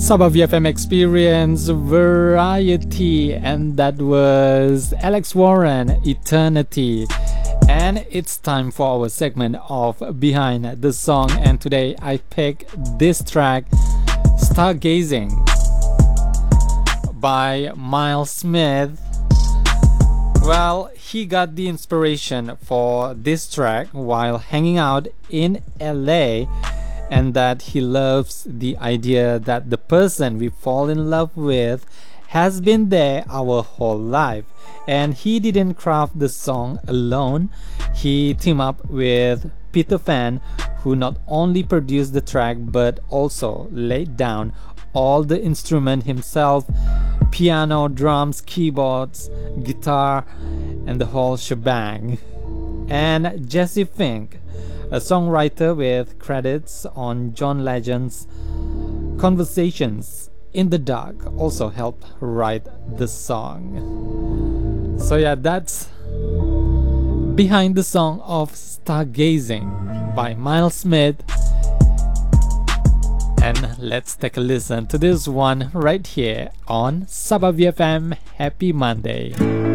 Sabah VFM Experience Variety, and that was Alex Warren, Eternity. And it's time for our segment of Behind the Song, and today I picked this track, Stargazing by Miles Smith. Well, he got the inspiration for this track while hanging out in LA, and that he loves the idea that the person we fall in love with has been there our whole life. And he didn't craft the song alone. He teamed up with Peter Fan, who not only produced the track but also laid down all the instrument himself: piano, drums, keyboards, guitar, and the whole shebang. And Jesse Fink, a songwriter with credits on John Legend's Conversations in the Dark, also helped write the song. So yeah, that's Behind the Song of Stargazing by Miles Smith. And let's take a listen to this one right here on Sabah VFM. Happy Monday.